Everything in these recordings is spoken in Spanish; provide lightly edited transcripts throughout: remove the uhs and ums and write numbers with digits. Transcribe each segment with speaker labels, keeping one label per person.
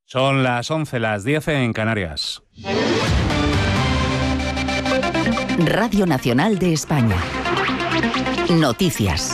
Speaker 1: Son las 11, las 10 en Canarias.
Speaker 2: Radio Nacional de España. Noticias.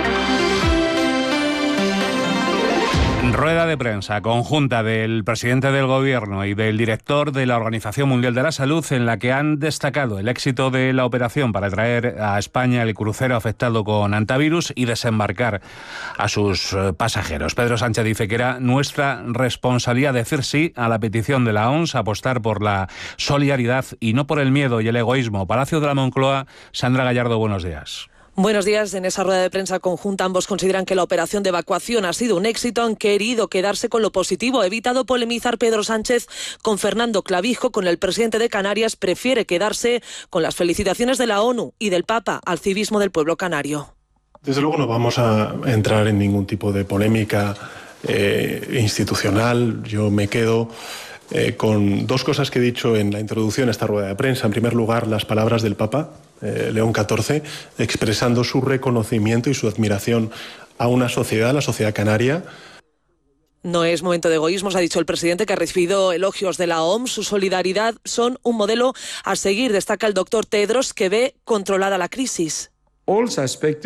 Speaker 1: Rueda de prensa conjunta del presidente del Gobierno y del director de la Organización Mundial de la Salud, en la que han destacado el éxito de la operación para traer a España el crucero afectado con hantavirus y desembarcar a sus pasajeros. Pedro Sánchez dice que era nuestra responsabilidad decir sí a la petición de la OMS, apostar por la solidaridad y no por el miedo y el egoísmo. Palacio de la Moncloa, Sandra Gallardo, buenos días.
Speaker 3: Buenos días. En esa rueda de prensa conjunta ambos consideran que la operación de evacuación ha sido un éxito. Han querido quedarse con lo positivo. Ha evitado polemizar Pedro Sánchez con Fernando Clavijo, con el presidente de Canarias. Prefiere quedarse con las felicitaciones de la ONU y del Papa al civismo del pueblo canario.
Speaker 4: Desde luego no vamos a entrar en ningún tipo de polémica institucional. Yo me quedo con dos cosas que he dicho en la introducción a esta rueda de prensa. En primer lugar, las palabras del Papa León XIV, expresando su reconocimiento y su admiración a una sociedad, la sociedad canaria.
Speaker 3: No es momento de egoísmos, ha dicho el presidente, que ha recibido elogios de la OMS. Su solidaridad son un modelo a seguir, destaca el doctor Tedros, que ve controlada la crisis.
Speaker 5: Todos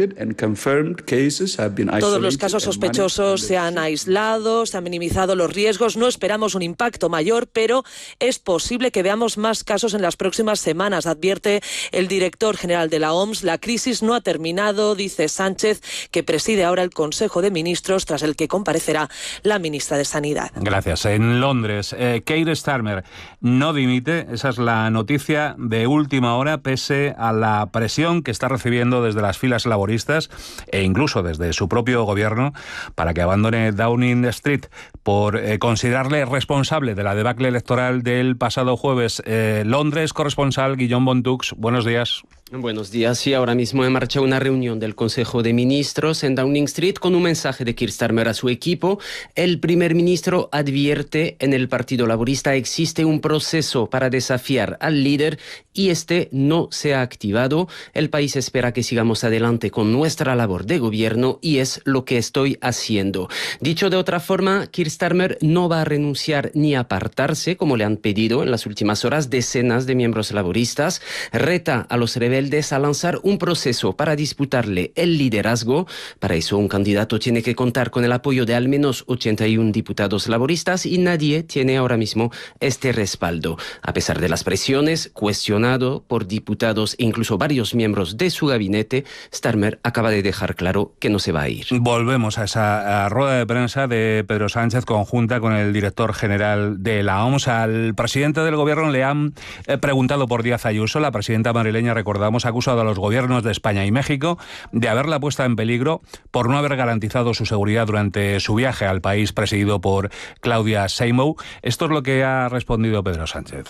Speaker 3: los casos sospechosos se han aislado, se han minimizado los riesgos. No esperamos un impacto mayor, pero es posible que veamos más casos en las próximas semanas, advierte el director general de la OMS. La crisis no ha terminado, dice Sánchez, que preside ahora el Consejo de Ministros, tras el que comparecerá la ministra de Sanidad.
Speaker 1: Gracias. En Londres, Keir Starmer no dimite. Esa es la noticia de última hora, pese a la presión que está recibiendo desde las filas laboristas e incluso desde su propio gobierno para que abandone Downing Street por considerarle responsable de la debacle electoral del pasado jueves. Londres, corresponsal Guillaume Bontux, buenos días.
Speaker 6: Buenos días. Sí, ahora mismo en marcha una reunión del Consejo de Ministros en Downing Street con un mensaje de Keir Starmer a su equipo. El primer ministro advierte: en el Partido Laborista existe un proceso para desafiar al líder y este no se ha activado. El país espera que sigamos adelante con nuestra labor de gobierno y es lo que estoy haciendo. Dicho de otra forma, Keir Starmer no va a renunciar ni a apartarse, como le han pedido en las últimas horas decenas de miembros laboristas. Reta a los rebeldes a lanzar un proceso para disputarle el liderazgo. Para eso, un candidato tiene que contar con el apoyo de al menos 81 diputados laboristas y nadie tiene ahora mismo este respaldo. A pesar de las presiones, cuestionado por diputados e incluso varios miembros de su gabinete, Starmer acaba de dejar claro que no se va a ir.
Speaker 1: Volvemos a esa rueda de prensa de Pedro Sánchez conjunta con el director general de la OMS. Al presidente del gobierno le han preguntado por Díaz Ayuso. La presidenta madrileña, recordamos, ha acusado a los gobiernos de España y México de haberla puesta en peligro por no haber garantizado su seguridad durante su viaje al país presidido por Claudia Sheinbaum. Esto es lo que ha respondido Pedro Sánchez.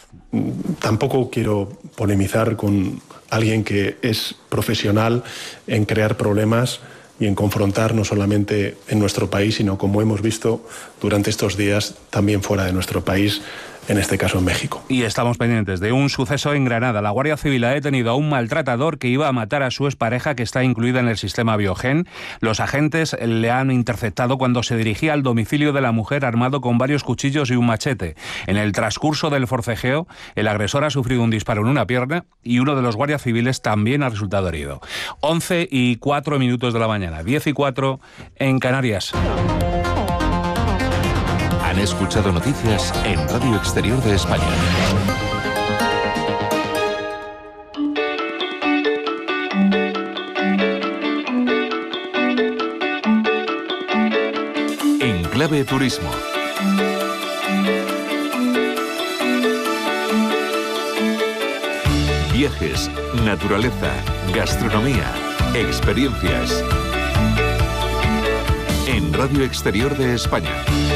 Speaker 4: Tampoco quiero polemizar con alguien que es profesional en crear problemas y en confrontar no solamente en nuestro país, sino, como hemos visto durante estos días, también fuera de nuestro país, en este caso en México.
Speaker 1: Y estamos pendientes de un suceso en Granada. La Guardia Civil ha detenido a un maltratador que iba a matar a su expareja, que está incluida en el sistema Biogen. Los agentes le han interceptado cuando se dirigía al domicilio de la mujer armado con varios cuchillos y un machete. En el transcurso del forcejeo, el agresor ha sufrido un disparo en una pierna y uno de los guardias civiles también ha resultado herido. 11:04 de la mañana, 10:04 en Canarias.
Speaker 7: Han escuchado noticias en Radio Exterior de España. En Clave Turismo. Viajes, naturaleza, gastronomía, experiencias. En Radio Exterior de España.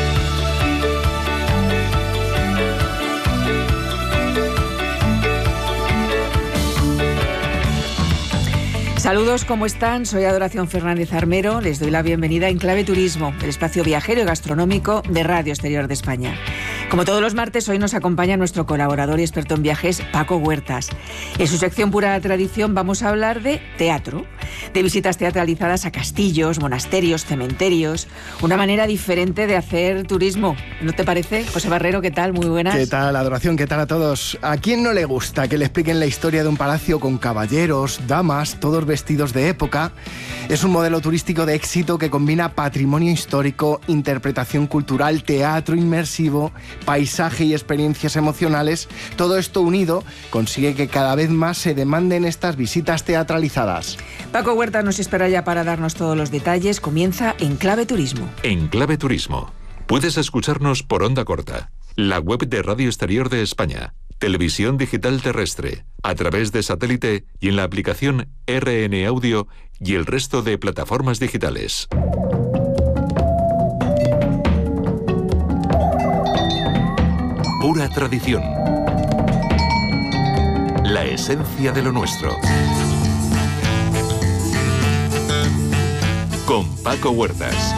Speaker 8: Saludos, ¿cómo están? Soy Adoración Fernández Armero. Les doy la bienvenida en Clave Turismo, el espacio viajero y gastronómico de Radio Exterior de España. Como todos los martes, hoy nos acompaña nuestro colaborador y experto en viajes, Paco Huertas. En su sección Pura Tradición vamos a hablar de teatro, de visitas teatralizadas a castillos, monasterios, cementerios, una manera diferente de hacer turismo. ¿No te parece? José Barrero, ¿qué tal? Muy buenas.
Speaker 5: ¿Qué tal, Adoración? ¿Qué tal a todos? ¿A quién no le gusta que le expliquen la historia de un palacio con caballeros, damas, todos vestidos de época? Es un modelo turístico de éxito que combina patrimonio histórico, interpretación cultural, teatro inmersivo, paisaje y experiencias emocionales. Todo esto unido consigue que cada vez más se demanden estas visitas teatralizadas.
Speaker 8: Paco Huertas nos espera ya para darnos todos los detalles. Comienza En Clave Turismo.
Speaker 7: En Clave Turismo. Puedes escucharnos por onda corta, la web de Radio Exterior de España, televisión digital terrestre, a través de satélite y en la aplicación RN Audio y el resto de plataformas digitales. Pura tradición. La esencia de lo nuestro. Con Paco Huertas.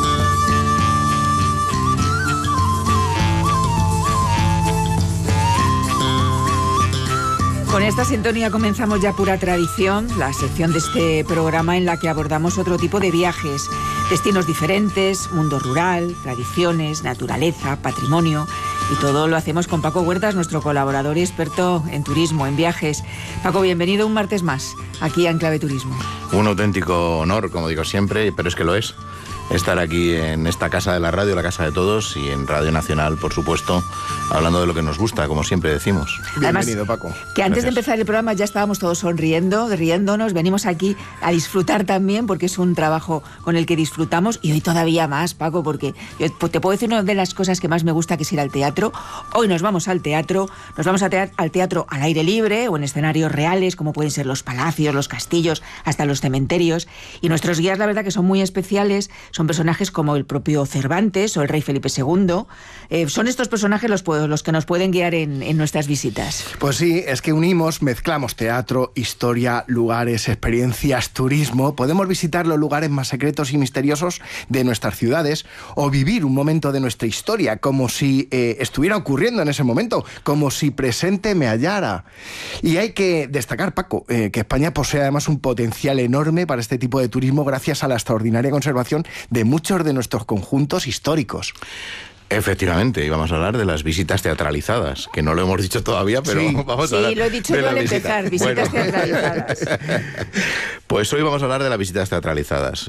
Speaker 8: Con esta sintonía comenzamos ya Pura Tradición, la sección de este programa en la que abordamos otro tipo de viajes, destinos diferentes, mundo rural, tradiciones, naturaleza, patrimonio, y todo lo hacemos con Paco Huertas, nuestro colaborador y experto en turismo, en viajes. Paco, bienvenido un martes más aquí a En Clave Turismo.
Speaker 9: Un auténtico honor, como digo siempre, pero es que lo es, estar aquí en esta casa de la radio, la casa de todos, y en Radio Nacional, por supuesto, hablando de lo que nos gusta, como siempre decimos.
Speaker 5: Bienvenido, Paco.
Speaker 8: Que antes
Speaker 9: Gracias.
Speaker 8: de empezar el programa ya estábamos todos sonriendo, riéndonos, venimos aquí a disfrutar también, porque es un trabajo con el que disfrutamos, y hoy todavía más, Paco, porque yo te puedo decir una de las cosas que más me gusta, que es ir al teatro. Hoy nos vamos al teatro, al teatro al aire libre o en escenarios reales, como pueden ser los palacios, los castillos, hasta los cementerios, y nuestros guías, la verdad, que son muy especiales. Son personajes como el propio Cervantes o el rey Felipe II. Son estos personajes los que nos pueden guiar en nuestras visitas.
Speaker 5: Pues sí, es que mezclamos teatro, historia, lugares, experiencias, turismo. Podemos visitar los lugares más secretos y misteriosos de nuestras ciudades o vivir un momento de nuestra historia como si estuviera ocurriendo en ese momento, como si presente me hallara. Y hay que destacar, Paco, que España posee además un potencial enorme para este tipo de turismo gracias a la extraordinaria conservación de muchos de nuestros conjuntos históricos.
Speaker 9: Efectivamente, y vamos a hablar de las visitas teatralizadas, que no lo hemos dicho todavía, pero
Speaker 5: Sí.
Speaker 9: vamos a hablar.
Speaker 8: Sí, lo he dicho yo al empezar, visitas teatralizadas.
Speaker 9: Pues hoy vamos a hablar de las visitas teatralizadas.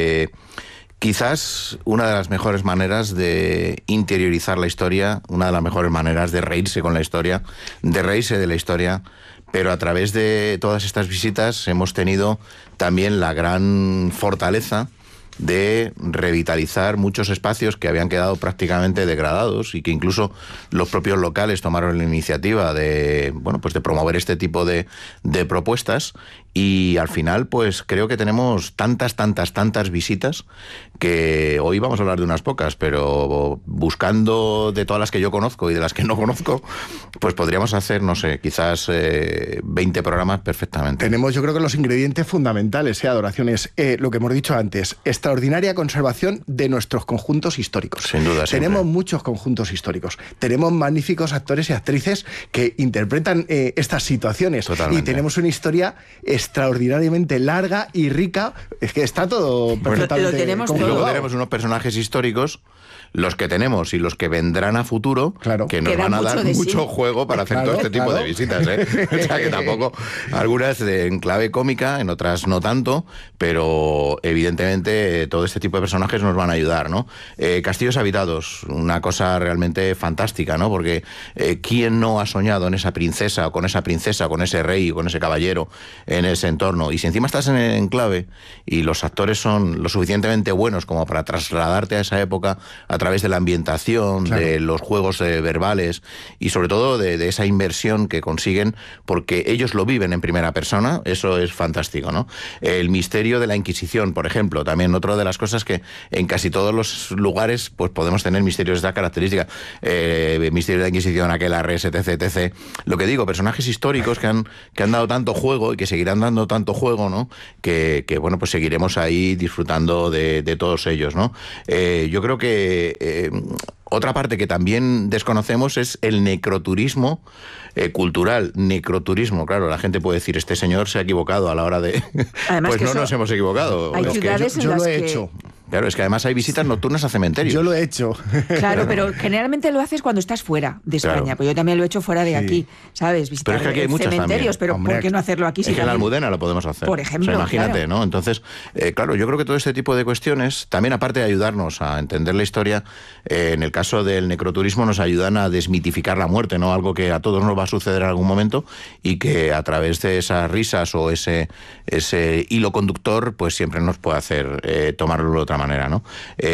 Speaker 9: Quizás una de las mejores maneras de interiorizar la historia, una de las mejores maneras de reírse con la historia, de reírse de la historia, pero a través de todas estas visitas hemos tenido también la gran fortaleza de revitalizar muchos espacios que habían quedado prácticamente degradados y que incluso los propios locales tomaron la iniciativa de, bueno, pues de promover este tipo de propuestas, y al final pues creo que tenemos tantas visitas que hoy vamos a hablar de unas pocas, pero buscando de todas las que yo conozco y de las que no conozco, pues podríamos hacer, no sé, quizás 20 programas perfectamente.
Speaker 5: Tenemos, yo creo que los ingredientes fundamentales, Adoraciones, lo que hemos dicho antes, extraordinaria conservación de nuestros conjuntos históricos.
Speaker 9: Sin duda, siempre.
Speaker 5: Tenemos muchos conjuntos históricos, tenemos magníficos actores y actrices que interpretan estas situaciones.
Speaker 9: Totalmente.
Speaker 5: Y tenemos una historia extraordinariamente larga y rica. Es que está todo perfectamente
Speaker 8: lo tenemos
Speaker 9: Y
Speaker 8: todo.
Speaker 9: luego
Speaker 5: conjugado.
Speaker 9: tenemos unos personajes históricos, los que tenemos y los que vendrán a futuro,
Speaker 5: Claro.
Speaker 9: que nos
Speaker 8: Que dan
Speaker 9: van a
Speaker 8: mucho
Speaker 9: dar
Speaker 8: de sí.
Speaker 9: mucho juego para hacer
Speaker 5: Claro,
Speaker 9: todo este tipo
Speaker 5: claro.
Speaker 9: de visitas, ¿eh? O sea que tampoco, algunas en clave cómica, en otras no tanto, pero evidentemente todo este tipo de personajes nos van a ayudar, ¿no? Castillos habitados, una cosa realmente fantástica, ¿no? Porque ¿quién no ha soñado en esa princesa, o con ese rey, o con ese caballero en ese entorno? Y si encima estás en el enclave y los actores son lo suficientemente buenos como para trasladarte a esa época a través de la ambientación,
Speaker 5: Claro.
Speaker 9: de los juegos verbales y sobre todo de esa inversión que consiguen porque ellos lo viven en primera persona, eso es fantástico, ¿no? El misterio de la Inquisición, por ejemplo, también otra de las cosas que en casi todos los lugares pues podemos tener misterios de esta característica. Misterio de la Inquisición, aquel Arres, etc. Lo que digo, personajes históricos que han dado tanto juego y que seguirán dando tanto juego, ¿no? Que bueno, pues seguiremos ahí disfrutando de todos ellos, ¿no? Yo creo que Otra parte que también desconocemos es el necroturismo cultural. Necroturismo, claro, la gente puede decir, este señor se ha equivocado a la hora de...
Speaker 5: Además
Speaker 9: pues no nos hemos equivocado.
Speaker 8: Hay ciudades en
Speaker 5: yo
Speaker 8: las
Speaker 5: lo he
Speaker 8: que...
Speaker 5: hecho.
Speaker 9: Claro, es que además hay visitas nocturnas a cementerios.
Speaker 5: Yo lo he hecho.
Speaker 8: Claro, pero generalmente lo haces cuando estás fuera de España.
Speaker 9: Claro.
Speaker 8: Pues yo también lo he hecho fuera de aquí, ¿sabes? Visitar
Speaker 9: Pero es que aquí hay muchas
Speaker 8: cementerios,
Speaker 9: también.
Speaker 8: pero
Speaker 5: Hombre,
Speaker 8: ¿por qué no hacerlo aquí?
Speaker 9: Es que en la Almudena lo podemos hacer.
Speaker 8: Por ejemplo,
Speaker 9: O sea, imagínate,
Speaker 8: claro.
Speaker 9: ¿no? Entonces, claro, yo creo que todo este tipo de cuestiones, también aparte de ayudarnos a entender la historia, en el caso del necroturismo nos ayudan a desmitificar la muerte, ¿no? Algo que a todos nos va a suceder en algún momento y que a través de esas risas o ese hilo conductor, pues siempre nos puede hacer tomarlo de otra manera, ¿no?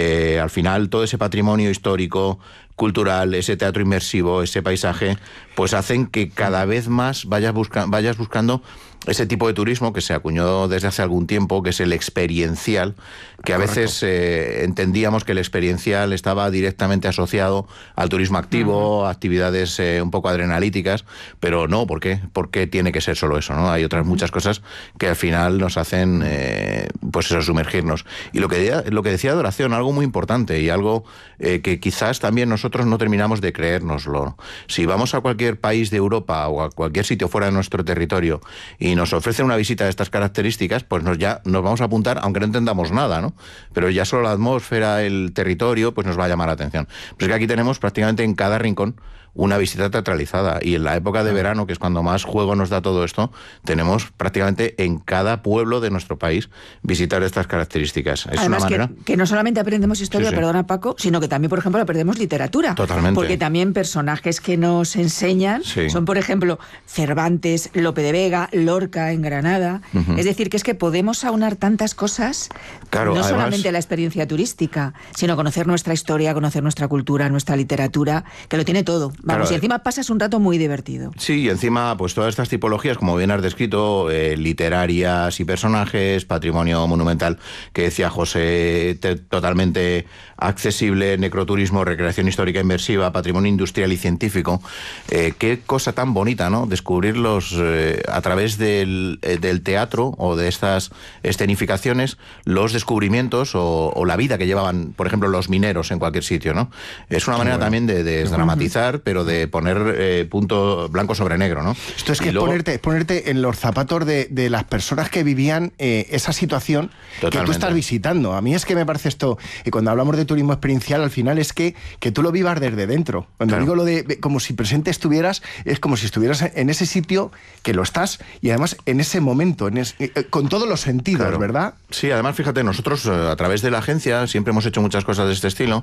Speaker 9: Al final, todo ese patrimonio histórico, cultural, ese teatro inmersivo, ese paisaje, pues hacen que cada vez más vayas buscando ese tipo de turismo que se acuñó desde hace algún tiempo, que es el experiencial, que a veces entendíamos que el experiencial estaba directamente asociado al turismo activo, a actividades un poco adrenalíticas, pero no, ¿por qué? Porque tiene que ser solo eso, ¿no? Hay otras muchas cosas que al final nos hacen, pues eso, sumergirnos. Y lo que decía Adoración, algo muy importante y algo que quizás también nosotros no terminamos de creérnoslo. Si vamos a cualquier país de Europa o a cualquier sitio fuera de nuestro territorio y nos ofrecen una visita de estas características, pues nos vamos a apuntar, aunque no entendamos nada, ¿no? Pero ya solo la atmósfera, el territorio, pues nos va a llamar la atención. Pero es que aquí tenemos prácticamente en cada rincón una visita teatralizada, y en la época de verano, que es cuando más juego nos da todo esto, tenemos prácticamente en cada pueblo de nuestro país visitar estas características. Es
Speaker 8: Además,
Speaker 9: una manera...
Speaker 8: que no solamente aprendemos historia,
Speaker 9: Sí.
Speaker 8: perdona Paco, sino que también, por ejemplo, aprendemos literatura.
Speaker 9: Totalmente.
Speaker 8: Porque también personajes que nos enseñan son, por ejemplo, Cervantes, Lope de Vega, Lorca en Granada. Es decir, que es que podemos aunar tantas cosas,
Speaker 9: Claro,
Speaker 8: no
Speaker 9: además...
Speaker 8: solamente la experiencia turística, sino conocer nuestra historia, conocer nuestra cultura, nuestra literatura, que lo tiene todo. Vamos,
Speaker 9: Claro,
Speaker 8: y encima pasas un rato muy divertido.
Speaker 9: Sí, y encima, pues todas estas tipologías, como bien has descrito, literarias y personajes, patrimonio monumental, que decía José, totalmente accesible, necroturismo, recreación histórica inmersiva, patrimonio industrial y científico. Qué cosa tan bonita, ¿no? Descubrirlos a través del teatro o de estas escenificaciones, los descubrimientos o la vida que llevaban, por ejemplo, los mineros en cualquier sitio, ¿no? Es una manera también de desdramatizar, pero de poner punto blanco sobre negro, ¿no?
Speaker 5: Esto es que luego... ponerte en los zapatos de las personas que vivían esa situación que tú estás visitando. A mí es que me parece esto, y cuando hablamos de turismo experiencial, al final es que tú lo vivas desde dentro. Cuando digo lo de como si presente estuvieras, es como si estuvieras en ese sitio que lo estás, y además en ese momento, con todos los sentidos, ¿verdad?
Speaker 9: Sí, además, fíjate, nosotros a través de la agencia siempre hemos hecho muchas cosas de este estilo,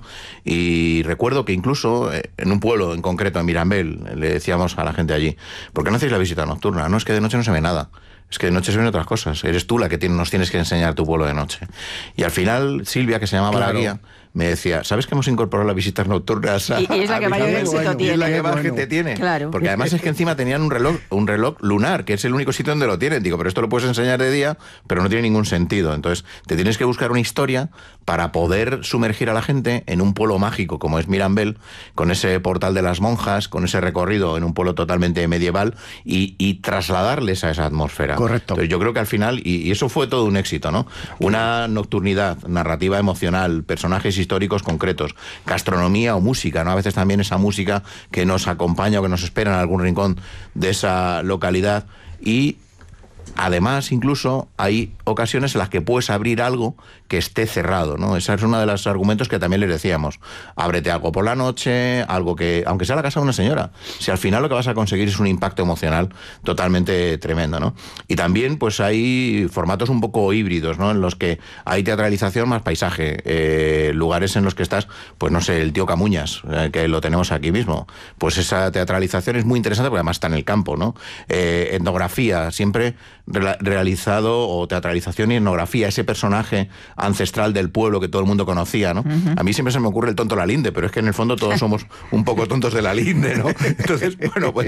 Speaker 9: y recuerdo que incluso en un pueblo en concreto, en Mirambel, le decíamos a la gente allí, ¿por qué no hacéis la visita nocturna? No, es que de noche no se ve nada. Es que de noche se ven otras cosas. Eres tú la que nos tienes que enseñar tu pueblo de noche. Y al final, Silvia, que se llamaba la guía, me decía, ¿sabes que hemos incorporado las visitas nocturnas?
Speaker 8: Y es la que mayor éxito tiene.
Speaker 9: Es la que más gente tiene.
Speaker 8: Claro.
Speaker 9: Porque además es que encima tenían un reloj lunar, que es el único sitio donde lo tienen. Digo, pero esto lo puedes enseñar de día, pero no tiene ningún sentido. Entonces, te tienes que buscar una historia para poder sumergir a la gente en un pueblo mágico como es Mirambel, con ese portal de las monjas, con ese recorrido en un pueblo totalmente medieval y trasladarles a esa atmósfera.
Speaker 5: Correcto.
Speaker 9: Entonces, yo creo que al final, y eso fue todo un éxito, ¿no? Una nocturnidad, narrativa emocional, personajes históricos concretos, gastronomía o música, ¿no? A veces también esa música que nos acompaña o que nos espera en algún rincón de esa localidad. Y además, incluso hay ocasiones en las que puedes abrir algo que esté cerrado, ¿no? Ese es uno de los argumentos que también les decíamos. Ábrete algo por la noche, algo que, aunque sea la casa de una señora, si al final lo que vas a conseguir es un impacto emocional totalmente tremendo, ¿no? Y también, pues hay formatos un poco híbridos, ¿no? En los que hay teatralización más paisaje, lugares en los que estás, pues no sé, el Tío Camuñas, que lo tenemos aquí mismo. Pues esa teatralización es muy interesante porque además está en el campo, ¿no? Etnografía, siempre realizado, o teatralización y etnografía, ese personaje ancestral del pueblo que todo el mundo conocía, ¿no? A mí siempre se me ocurre el tonto Lalinde, pero es que en el fondo todos somos un poco tontos de Lalinde, ¿no? Entonces, bueno, pues...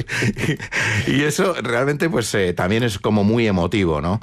Speaker 9: Y eso realmente, pues también es como muy emotivo, ¿no?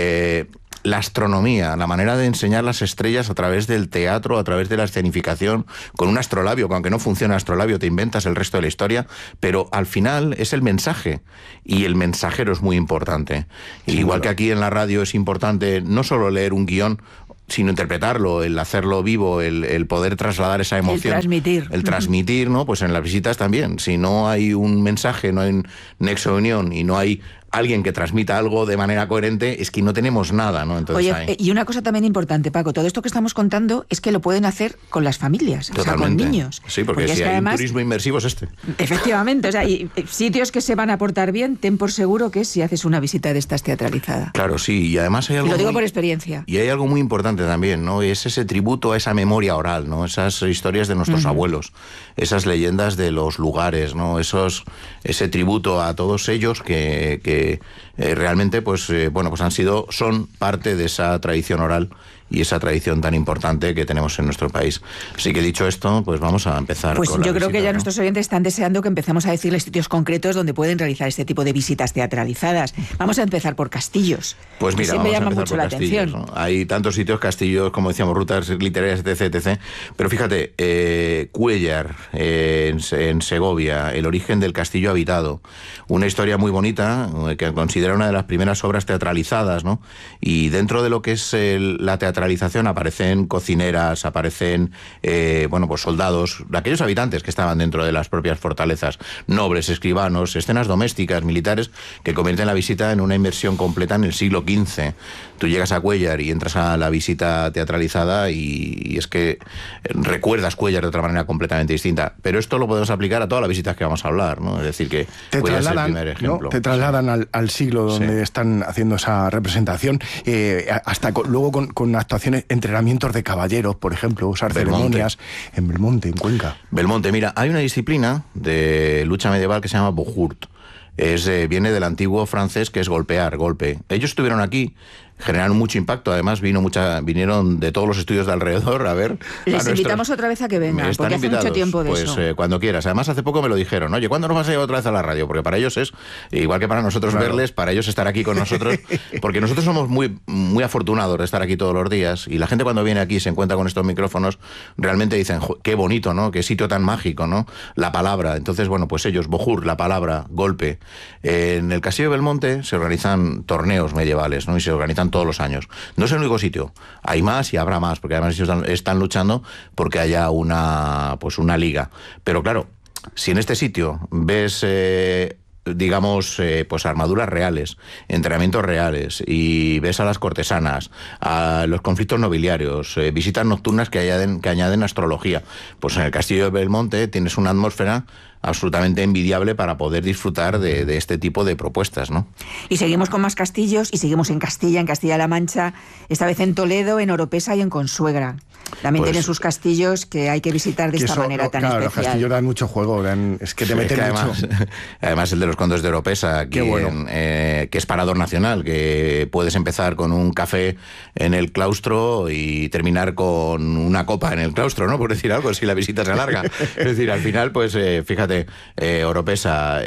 Speaker 9: La astronomía, la manera de enseñar las estrellas a través del teatro, a través de la escenificación, con un astrolabio, que aunque no funciona el astrolabio, te inventas el resto de la historia, pero al final es el mensaje, y el mensajero es muy importante. Sí, igual que aquí en la radio es importante no solo leer un guión, sino interpretarlo, el hacerlo vivo, el poder trasladar esa emoción. El transmitir, ¿no? Pues en las visitas también. Si no hay un mensaje, no hay un nexo de unión y no hay alguien que transmita algo de manera coherente, es que no tenemos nada, ¿no? Entonces,
Speaker 8: y una cosa también importante, Paco, todo esto que estamos contando es que lo pueden hacer con las familias,
Speaker 9: totalmente.
Speaker 8: O sea, con niños.
Speaker 9: Sí, porque si hay además, un turismo inmersivo es este.
Speaker 8: Efectivamente, o sea, y sitios que se van a portar bien, ten por seguro que si haces una visita de estas teatralizada.
Speaker 9: Claro, sí, y además hay algo...
Speaker 8: Y lo digo por experiencia.
Speaker 9: Y hay algo muy importante también, ¿no? Es ese tributo a esa memoria oral, ¿no? Esas historias de nuestros abuelos, esas leyendas de los lugares, ¿no? Ese tributo a todos ellos que realmente pues son parte de esa tradición oral y esa tradición tan importante que tenemos en nuestro país. Así que dicho esto, pues vamos a empezar
Speaker 8: pues
Speaker 9: con la
Speaker 8: yo creo
Speaker 9: visita,
Speaker 8: que ya
Speaker 9: ¿no?
Speaker 8: Nuestros oyentes están deseando que empecemos a decirles sitios concretos donde pueden realizar este tipo de visitas teatralizadas. Vamos a empezar por castillos.
Speaker 9: Pues mira,
Speaker 8: siempre llama
Speaker 9: vamos a
Speaker 8: mucho
Speaker 9: empezar
Speaker 8: la
Speaker 9: por castillos,
Speaker 8: atención.
Speaker 9: ¿no? Hay tantos sitios, castillos, como decíamos, rutas literarias, etc. Pero fíjate, Cuéllar, en Segovia, el origen del castillo habitado. Una historia muy bonita, que considera una de las primeras obras teatralizadas, ¿no? Y dentro de lo que es la teatralización aparecen cocineras, aparecen pues soldados, aquellos habitantes que estaban dentro de las propias fortalezas, nobles, escribanos, escenas domésticas, militares, que convierten la visita en una inmersión completa en el siglo XV. Tú llegas a Cuéllar y entras a la visita teatralizada y es que recuerdas Cuéllar de otra manera completamente distinta. Pero esto lo podemos aplicar a todas las visitas que vamos a hablar, ¿no? Es decir, que Cuéllar es el primer ejemplo.
Speaker 5: ¿No? Te trasladan al siglo donde están haciendo esa representación, hasta luego con actuaciones, entrenamientos de caballeros, por ejemplo, usar ceremonias en Belmonte, en Cuenca.
Speaker 9: Belmonte, mira, hay una disciplina de lucha medieval que se llama Bohurt. Viene del antiguo francés, que es golpear, golpe. Ellos estuvieron aquí, generaron mucho impacto, además vinieron de todos los estudios de alrededor a ver.
Speaker 8: Les invitamos otra vez a que vengan, porque hace mucho tiempo de eso.
Speaker 9: Pues cuando quieras. Además, hace poco me lo dijeron, oye, ¿cuándo nos vas a llevar otra vez a la radio? Porque para ellos es, igual que para nosotros verles, para ellos estar aquí con nosotros, porque nosotros somos muy, muy afortunados de estar aquí todos los días, y la gente cuando viene aquí y se encuentra con estos micrófonos, realmente dicen, qué bonito, ¿no? Qué sitio tan mágico, ¿no? La palabra. Entonces, bueno, pues ellos, Bohurt, la palabra, golpe. En el Castillo de Belmonte se organizan torneos medievales, ¿no? Y se organizan todos los años. No es el único sitio, hay más y habrá más, porque además ellos están luchando porque haya una liga. Pero claro, si en este sitio ves pues armaduras reales, entrenamientos reales, y ves a las cortesanas, a los conflictos nobiliarios, visitas nocturnas que añaden astrología, pues en el Castillo de Belmonte tienes una atmósfera absolutamente envidiable para poder disfrutar de este tipo de propuestas, ¿no?
Speaker 8: Y seguimos con más castillos, y seguimos en Castilla-La Mancha, esta vez en Toledo, en Oropesa y en Consuegra. También tienen sus castillos que hay que visitar de esta manera tan especial.
Speaker 5: Los castillos dan mucho juego, es que te meten mucho.
Speaker 9: Además el de los condes de Oropesa, que es parador nacional, que puedes empezar con un café en el claustro y terminar con una copa en el claustro, ¿no? Por decir algo, si la visita se alarga. Es decir, al final, pues fíjate, Oropesa,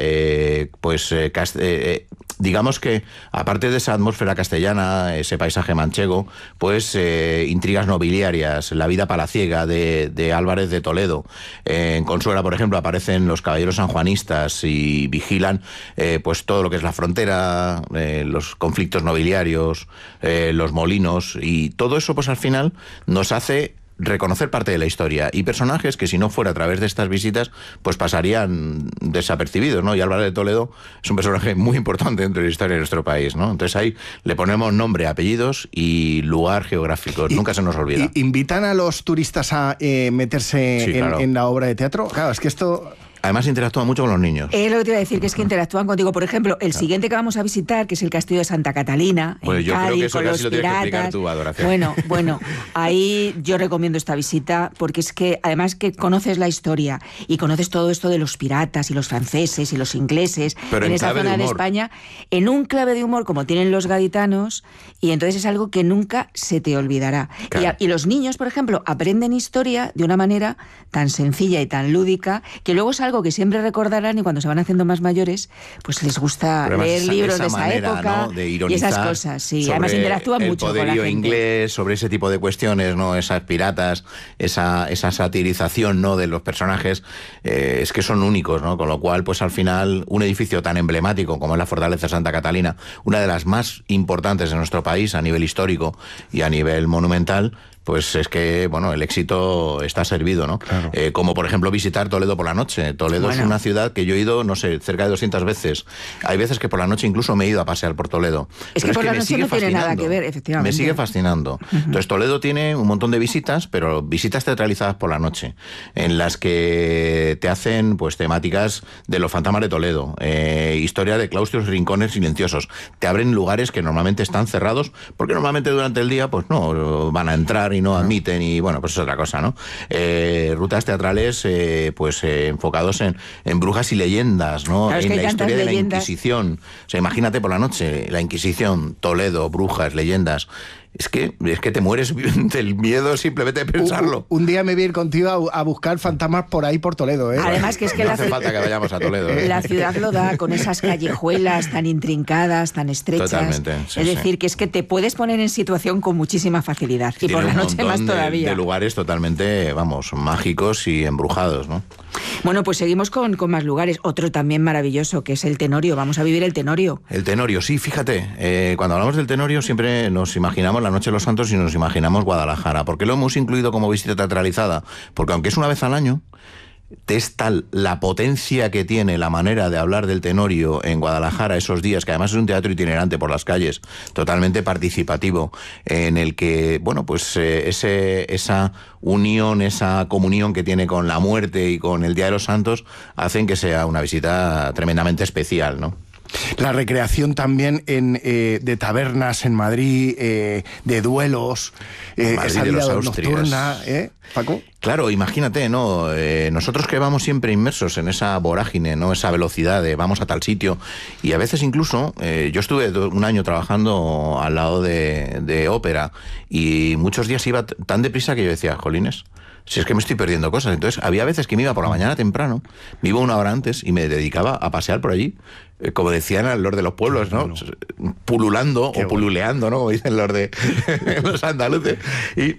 Speaker 9: digamos que aparte de esa atmósfera castellana, ese paisaje manchego, pues intrigas nobiliarias, la vida palaciega de Álvarez de Toledo. En Consuegra, por ejemplo, aparecen los caballeros sanjuanistas y vigilan pues todo lo que es la frontera, los conflictos nobiliarios, los molinos, y todo eso pues al final nos hace reconocer parte de la historia y personajes que si no fuera a través de estas visitas pues pasarían desapercibidos, ¿no? Y Álvarez de Toledo es un personaje muy importante dentro de la historia de nuestro país, ¿no? Entonces ahí le ponemos nombre, apellidos y lugar geográfico, nunca se nos olvida.
Speaker 5: ¿Invitan a los turistas a meterse en la obra de teatro? Claro, es que esto...
Speaker 9: Además interactúan mucho con los niños.
Speaker 8: Lo que te iba a decir, que es que interactúan contigo. Por ejemplo, el siguiente que vamos a visitar, que es el Castillo de Santa Catalina,
Speaker 9: pues yo
Speaker 8: Cádiz,
Speaker 9: creo que eso
Speaker 8: con
Speaker 9: casi
Speaker 8: los
Speaker 9: lo tienes que
Speaker 8: piratas.
Speaker 9: explicar tú, Adoración.
Speaker 8: Bueno, ahí yo recomiendo esta visita, porque es que además que conoces la historia y conoces todo esto de los piratas y los franceses y los ingleses,
Speaker 9: pero
Speaker 8: en esa zona de España, en un clave de humor como tienen los gaditanos, y entonces es algo que nunca se te olvidará. Claro. Y los niños, por ejemplo, aprenden historia de una manera tan sencilla y tan lúdica, que luego es algo algo que siempre recordarán y cuando se van haciendo más mayores, pues les gusta leer libros de esa
Speaker 9: manera,
Speaker 8: época,
Speaker 9: ¿no?, de ironizar,
Speaker 8: y esas cosas. Sí, además interactúan mucho con la gente.
Speaker 9: El poderío inglés, sobre ese tipo de cuestiones, ¿no?, esas piratas, esa satirización, ¿no?, de los personajes, es que son únicos, ¿no? Con lo cual, pues al final, un edificio tan emblemático como es la Fortaleza de Santa Catalina, una de las más importantes de nuestro país a nivel histórico y a nivel monumental, pues es que, bueno, el éxito está servido, ¿no?
Speaker 5: Claro.
Speaker 9: Como, por ejemplo, visitar Toledo por la noche. Toledo es una ciudad que yo he ido, no sé, cerca de 200 veces. Hay veces que por la noche incluso me he ido a pasear por Toledo.
Speaker 8: Es que por la noche no tiene nada que ver, efectivamente.
Speaker 9: Me sigue fascinando. Entonces, Toledo tiene un montón de visitas, pero visitas teatralizadas por la noche, en las que te hacen, pues, temáticas de los fantasmas de Toledo, historia de claustros y rincones silenciosos. Te abren lugares que normalmente están cerrados, porque normalmente durante el día, pues no van a entrar y no admiten, y bueno, pues es otra cosa, ¿no? Rutas teatrales pues enfocados en brujas y leyendas, ¿no?
Speaker 8: Claro, es que
Speaker 9: en la historia de
Speaker 8: leyendas.
Speaker 9: la Inquisición. O sea, imagínate por la noche, la Inquisición, Toledo, brujas, leyendas. Es que te mueres del miedo simplemente de pensarlo.
Speaker 5: Un día me voy a ir contigo a buscar fantasmas por ahí por Toledo, ¿eh?
Speaker 8: Además que es que
Speaker 9: no hace falta que vayamos a Toledo.
Speaker 8: La ciudad lo da con esas callejuelas tan intrincadas, tan estrechas.
Speaker 9: Totalmente, sí,
Speaker 8: es decir, que es que te puedes poner en situación con muchísima facilidad. Y por la noche más todavía.
Speaker 9: De lugares totalmente, vamos, mágicos y embrujados, ¿no?
Speaker 8: Bueno, pues seguimos con más lugares. Otro también maravilloso, que es el Tenorio. Vamos a vivir el Tenorio.
Speaker 9: El Tenorio, sí, fíjate. Cuando hablamos del Tenorio siempre nos imaginamos la Noche de los Santos y nos imaginamos Guadalajara. ¿Por qué lo hemos incluido como visita teatralizada? Porque aunque es una vez al año, es tal la potencia que tiene la manera de hablar del Tenorio en Guadalajara esos días, que además es un teatro itinerante por las calles, totalmente participativo, en el que, bueno, pues esa unión, esa comunión que tiene con la muerte y con el Día de los Santos, hacen que sea una visita tremendamente especial, ¿no?
Speaker 5: La recreación también de tabernas en Madrid, de duelos, esa vida nocturna, Paco.
Speaker 9: Claro, imagínate, ¿no? Nosotros que vamos siempre inmersos en esa vorágine, ¿no? Esa velocidad de vamos a tal sitio, y a veces incluso, yo estuve un año trabajando al lado de ópera, y muchos días iba tan deprisa que yo decía, jolines, si es que me estoy perdiendo cosas. Entonces había veces que me iba por la mañana temprano, me iba una hora antes y me dedicaba a pasear por allí, como decían los de los pueblos, ¿no? Pululando o pululeando, ¿no? Como dicen los andaluces. Y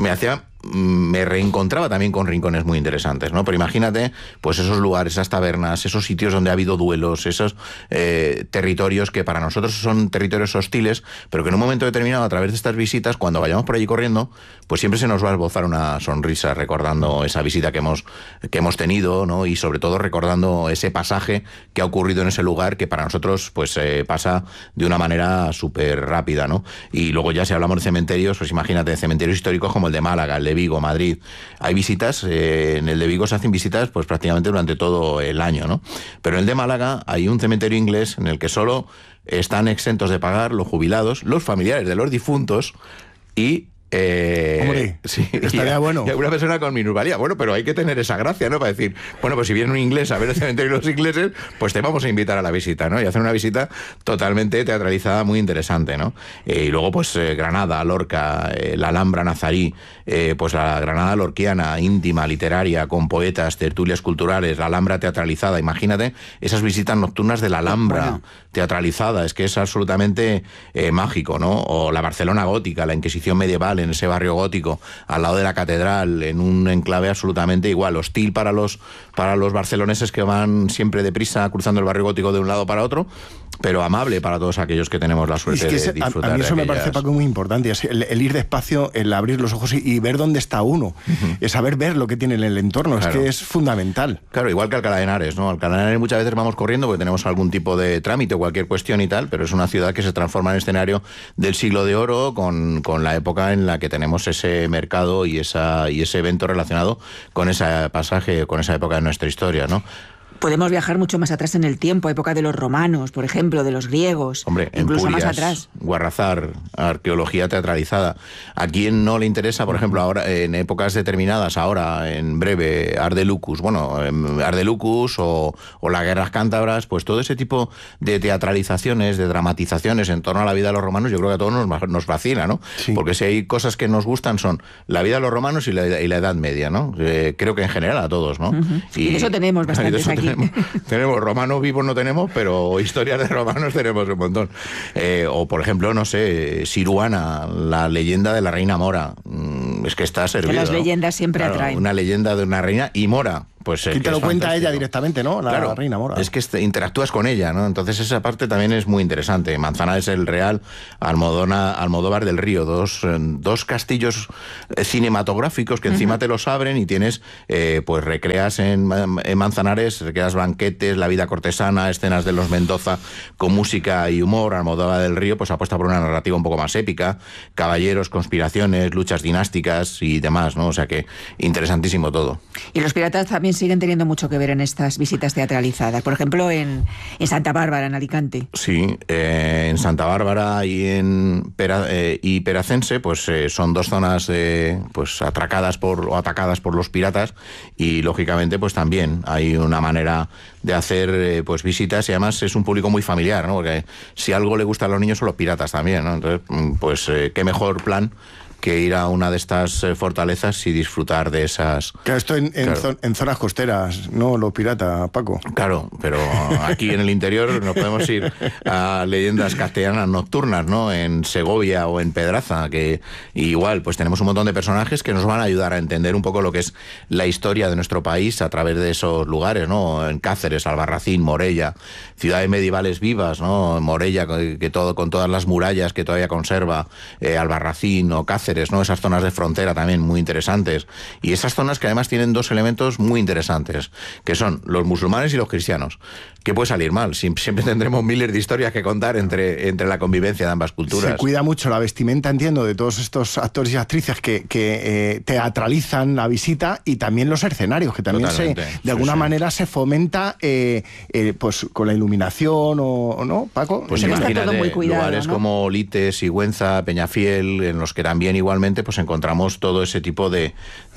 Speaker 9: me reencontraba también con rincones muy interesantes, ¿no? Pero imagínate, pues esos lugares, esas tabernas, esos sitios donde ha habido duelos, esos territorios que para nosotros son territorios hostiles, pero que en un momento determinado, a través de estas visitas, cuando vayamos por allí corriendo, pues siempre se nos va a esbozar una sonrisa recordando esa visita que hemos tenido, ¿no? Y sobre todo recordando ese pasaje que ha ocurrido en ese lugar, que para nosotros pues pasa de una manera súper rápida, ¿no? Y luego ya si hablamos de cementerios, pues imagínate, cementerios históricos como el de Málaga, el de Vigo, Madrid. Hay visitas, en el de Vigo se hacen visitas pues prácticamente durante todo el año, ¿no? Pero en el de Málaga hay un cementerio inglés en el que solo están exentos de pagar los jubilados, los familiares de los difuntos y...
Speaker 5: Hombre,
Speaker 9: sí,
Speaker 5: estaría bueno.
Speaker 9: Y alguna persona con minusvalía. Bueno, pero hay que tener esa gracia, ¿no? Para decir, bueno, pues si viene un inglés a ver el cementerio de los ingleses, pues te vamos a invitar a la visita, ¿no? Y hacer una visita totalmente teatralizada, muy interesante, ¿no? Y luego, pues Granada, Lorca, la Alhambra nazarí, pues la Granada lorquiana, íntima, literaria, con poetas, tertulias culturales, la Alhambra teatralizada. Imagínate esas visitas nocturnas de la Alhambra teatralizada, es que es absolutamente mágico, ¿no? O la Barcelona gótica, la Inquisición medieval en ese barrio gótico, al lado de la catedral, en un enclave absolutamente igual, hostil para los barceloneses que van siempre deprisa cruzando el barrio gótico de un lado para otro, pero amable para todos aquellos que tenemos la suerte de disfrutar.
Speaker 5: A mí eso
Speaker 9: de
Speaker 5: me parece, Paco, muy importante, es el ir despacio, el abrir los ojos y ver dónde está uno, es saber ver lo que tiene en el entorno, claro. Es que es fundamental.
Speaker 9: Claro, igual que Alcalá de Henares, ¿no? Alcalá de Henares muchas veces vamos corriendo porque tenemos algún tipo de trámite o cualquier cuestión y tal, pero es una ciudad que se transforma en escenario del siglo de oro con la época en la que tenemos ese mercado y ese evento relacionado con ese pasaje, con esa época de nuestra historia, ¿no?
Speaker 8: Podemos viajar mucho más atrás en el tiempo, época de los romanos, por ejemplo, de los griegos.
Speaker 9: Hombre,
Speaker 8: incluso
Speaker 9: Empúrias,
Speaker 8: más atrás.
Speaker 9: Guarrazar, arqueología teatralizada. ¿A quién no le interesa, por ejemplo, ahora en épocas determinadas, ahora, en breve, Ardelucus? Bueno, Ardelucus o las guerras cántabras, pues todo ese tipo de teatralizaciones, de dramatizaciones en torno a la vida de los romanos, yo creo que a todos nos fascina, ¿no? Sí. Porque si hay cosas que nos gustan son la vida de los romanos y la Edad Media, ¿no? Creo que en general a todos, ¿no?
Speaker 8: Y de eso tenemos bastantes aquí.
Speaker 9: Tenemos romanos vivos, no tenemos, pero historias de romanos tenemos un montón. O, por ejemplo, no sé, Siruana, la leyenda de la reina Mora. Es que está servido.
Speaker 8: Que las leyendas siempre atraen.
Speaker 9: Una leyenda de una reina y Mora. Pues,
Speaker 5: ¿quién te lo cuenta ella directamente, no? La reina Mora.
Speaker 9: Es que interactúas con ella, ¿no? Entonces esa parte también es muy interesante. Manzanares el Real, Almodóvar del Río, dos castillos cinematográficos que encima te los abren y tienes, pues recreas en Manzanares, recreas banquetes, la vida cortesana, escenas de los Mendoza con música y humor. Almodóvar del Río pues apuesta por una narrativa un poco más épica, caballeros, conspiraciones, luchas dinásticas y demás, ¿no? O sea que interesantísimo todo.
Speaker 8: Y los piratas también siguen teniendo mucho que ver en estas visitas teatralizadas. Por ejemplo, en Santa Bárbara, en Alicante.
Speaker 9: Sí, en Santa Bárbara y Peracense, pues son dos zonas pues atacadas por los piratas y lógicamente pues también hay una manera de hacer pues visitas y además es un público muy familiar, ¿no? Porque si algo le gusta a los niños son los piratas también, ¿no? Entonces, pues qué mejor plan que ir a una de estas fortalezas y disfrutar de esas...
Speaker 5: Claro, esto en zonas costeras, no los piratas, Paco.
Speaker 9: Claro, pero aquí en el interior nos podemos ir a leyendas castellanas nocturnas, ¿no? En Segovia o en Pedraza, que igual pues tenemos un montón de personajes que nos van a ayudar a entender un poco lo que es la historia de nuestro país a través de esos lugares, ¿no? En Cáceres, Albarracín, Morella, ciudades medievales vivas, ¿no? Morella, con todas las murallas que todavía conserva, Albarracín o Cáceres, ¿no? Esas zonas de frontera también muy interesantes. Y esas zonas que además tienen dos elementos muy interesantes, que son los musulmanes y los cristianos. ¿Qué puede salir mal? Siempre tendremos miles de historias que contar entre la convivencia de ambas culturas.
Speaker 5: Se cuida mucho la vestimenta, entiendo, de todos estos actores y actrices que teatralizan la visita y también los escenarios, que también de alguna manera se fomenta pues con la iluminación o ¿no, Paco?
Speaker 9: Pues imagínate, muy cuidado, lugares, ¿no? Como Lite, Sigüenza, Peñafiel, en los que también igualmente pues encontramos todo ese tipo de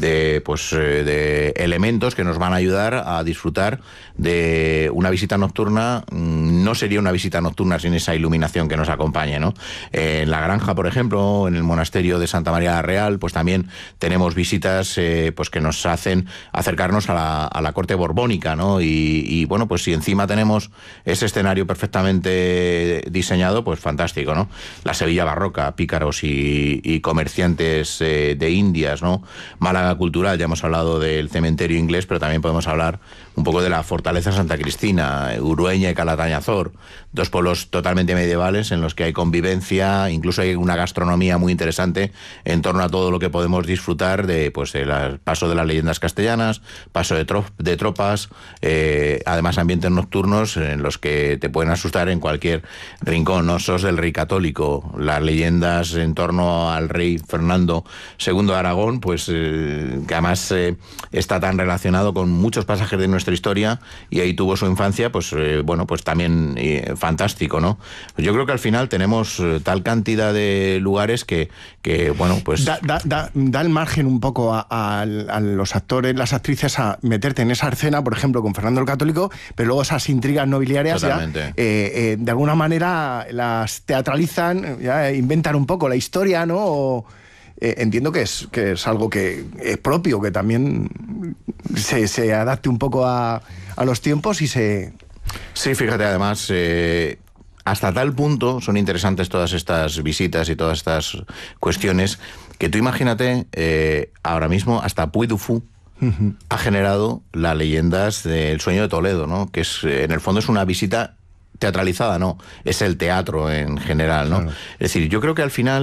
Speaker 9: elementos que nos van a ayudar a disfrutar de una visita nocturna. No sería una visita nocturna sin esa iluminación que nos acompañe, ¿no? En la Granja, por ejemplo, en el monasterio de Santa María la Real, pues también tenemos visitas pues que nos hacen acercarnos a la corte borbónica, ¿no? Y bueno, pues si encima tenemos ese escenario perfectamente diseñado, pues fantástico, ¿no? La Sevilla barroca, pícaros y comerciantes de Indias, ¿no? Málaga cultural, ya hemos hablado del cementerio inglés, pero también podemos hablar un poco de la fortaleza Santa Cristina, Urueña y Calatañazor, dos pueblos totalmente medievales en los que hay convivencia, incluso hay una gastronomía muy interesante en torno a todo lo que podemos disfrutar de paso de las leyendas castellanas, paso de tropas, además ambientes nocturnos en los que te pueden asustar en cualquier rincón, ¿no? Sos del rey católico, las leyendas en torno al rey Fernando II de Aragón, pues que además está tan relacionado con muchos pasajes de nuestra historia y ahí tuvo su infancia, pues bueno, pues también fantástico, ¿no? Pues yo creo que al final tenemos tal cantidad de lugares que bueno, pues...
Speaker 5: Da el margen un poco a los actores, las actrices a meterte en esa escena, por ejemplo, con Fernando el Católico, pero luego esas intrigas nobiliarias ya, de alguna manera las teatralizan, ya inventan un poco la historia, ¿no? Entiendo que es algo que es propio, que también se adapte un poco a los tiempos y se...
Speaker 9: Sí, fíjate, además, hasta tal punto son interesantes todas estas visitas y todas estas cuestiones, que tú imagínate, ahora mismo hasta Puy du Fou ha generado las leyendas del Sueño de Toledo, ¿no? Que es, en el fondo es una visita teatralizada, no, es el teatro en general, ¿no? Claro. Es decir, yo creo que al final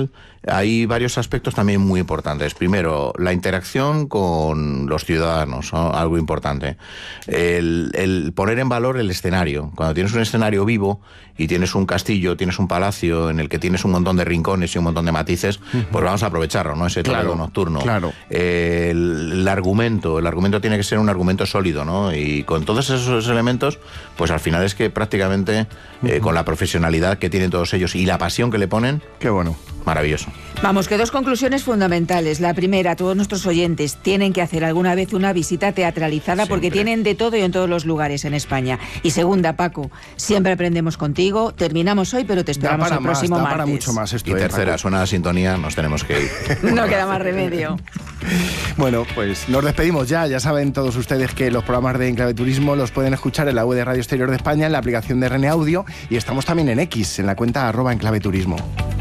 Speaker 9: hay varios aspectos también muy importantes. Primero, la interacción con los ciudadanos, ¿no? Algo importante. El poner en valor el escenario. Cuando tienes un escenario vivo y tienes un castillo, tienes un palacio en el que tienes un montón de rincones y un montón de matices, pues vamos a aprovecharlo, ¿no? Ese Toledo nocturno.
Speaker 5: Claro.
Speaker 9: El argumento tiene que ser un argumento sólido, ¿no? Y con todos esos elementos, pues al final es que prácticamente con la profesionalidad que tienen todos ellos y la pasión que le ponen,
Speaker 5: qué bueno.
Speaker 9: Maravilloso.
Speaker 8: Vamos, que 2 conclusiones fundamentales. La primera, todos nuestros oyentes tienen que hacer alguna vez una visita teatralizada porque tienen de todo y en todos los lugares en España. Y segunda, Paco, siempre aprendemos contigo. Terminamos hoy, pero te esperamos el próximo martes.
Speaker 5: Para mucho más esto,
Speaker 9: y tercera,
Speaker 5: Paco.
Speaker 9: Suena la sintonía, nos tenemos que ir.
Speaker 8: No queda más remedio.
Speaker 5: Bueno, pues nos despedimos ya. Ya saben todos ustedes que los programas de Enclave Turismo los pueden escuchar en la web de Radio Exterior de España, en la aplicación de RN Audio, y estamos también en X, en la cuenta @enclaveturismo.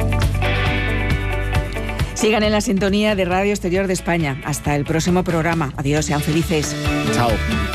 Speaker 8: Sigan en la sintonía de Radio Exterior de España. Hasta el próximo programa. Adiós, sean felices.
Speaker 5: Chao.